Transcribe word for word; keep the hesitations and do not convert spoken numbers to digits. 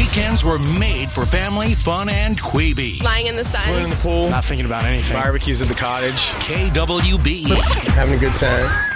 weekends were made for family, fun, and Queeby. Lying in the sun. Swimming in the pool. Not thinking about anything. Barbecues at the cottage. K W B. Having a good time.